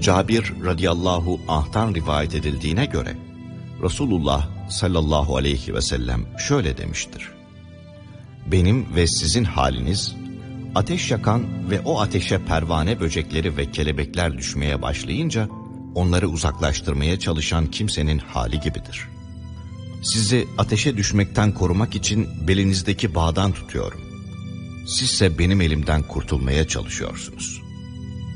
Cabir radıyallahu anh'tan rivayet edildiğine göre Resulullah sallallahu aleyhi ve sellem şöyle demiştir: benim ve sizin haliniz, ateş yakan ve o ateşe pervane böcekleri ve kelebekler düşmeye başlayınca onları uzaklaştırmaya çalışan kimsenin hali gibidir. Sizi ateşe düşmekten korumak için belinizdeki bağdan tutuyorum. Sizse benim elimden kurtulmaya çalışıyorsunuz.